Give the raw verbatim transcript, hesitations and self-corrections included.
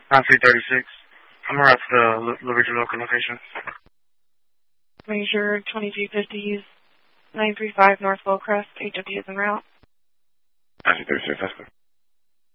nine three thirty-six. I'm around to the Liberty local location. Ranger twenty-two fifty, nine three five North Wellcrest, H W is en route. nine three thirty-six, that's good.